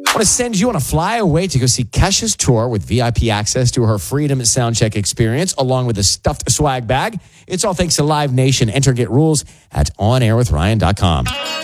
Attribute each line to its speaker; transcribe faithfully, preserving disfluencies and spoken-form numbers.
Speaker 1: I want to send you on a flyaway to go see Kesha's tour with V I P access to her Freedom Soundcheck experience, along with a stuffed swag bag. It's all thanks to Live Nation. Enter and get rules at on air with ryan dot com.